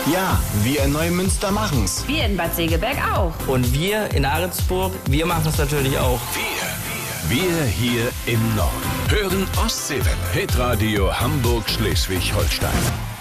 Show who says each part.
Speaker 1: Ja, wir in Neumünster machen's.
Speaker 2: Wir in Bad Segeberg auch.
Speaker 3: Und wir in Ahrensburg, wir machen es natürlich auch.
Speaker 4: Wir hier im Norden hören Ostseewelle. Hitradio Hamburg-Schleswig-Holstein.